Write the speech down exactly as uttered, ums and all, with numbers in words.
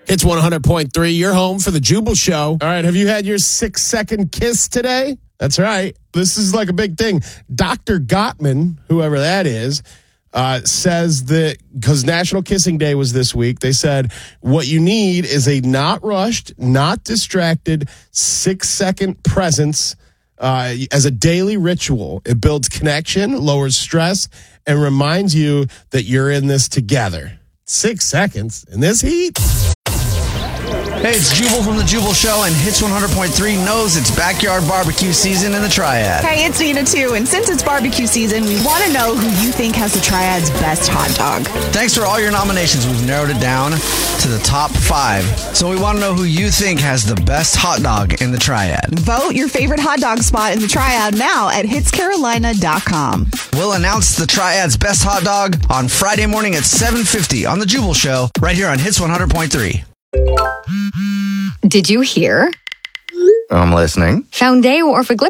It's one hundred point three, your home for the Jubal Show. All right, have you had your six-second kiss today? That's right. This is like a big thing. Doctor Gottman, whoever that is, uh, says that because National Kissing Day was this week, they said what you need is a not rushed, not distracted, six-second presence uh, as a daily ritual. It builds connection, lowers stress, and reminds you that you're in this together. Six seconds in this heat? Hey, it's Jubal from The Jubal Show, and Hits one hundred point three knows it's backyard barbecue season in the Triad. Hey, it's Nina, too, and since it's barbecue season, we want to know who you think has the Triad's best hot dog. Thanks for all your nominations. We've narrowed it down to the top five. So we want to know who you think has the best hot dog in the Triad. Vote your favorite hot dog spot in the Triad now at hits carolina dot com. We'll announce the Triad's best hot dog on Friday morning at seven fifty on The Jubal Show, right here on Hits one hundred point three. Did you hear? I'm listening. Foundayo Orfaglit